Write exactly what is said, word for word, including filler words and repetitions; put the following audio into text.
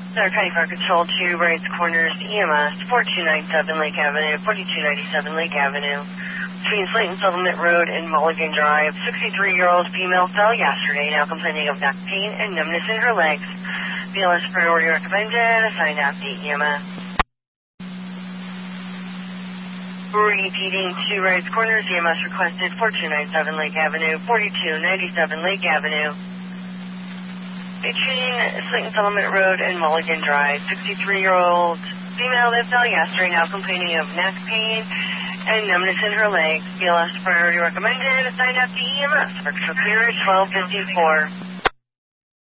Center County Fire Control two, Wrights Corners, E M S, forty-two ninety-seven Lake Avenue, forty-two ninety-seven Lake Avenue. Between Slayton Settlement Road and Mulligan Drive, sixty-three-year-old female fell yesterday, now complaining of neck pain and numbness in her legs. B L S priority recommended, assigned after E M S. Repeating two Wrights Corners, E M S requested forty-two ninety-seven Lake Avenue, forty-two ninety-seven Lake Avenue. Between Slayton Settlement Road and Mulligan Drive, sixty-three-year-old female that fell yesterday, now complaining of neck pain and numbness in her legs. B L S priority recommended, assigned after E M S for clearance twelve fifty-four.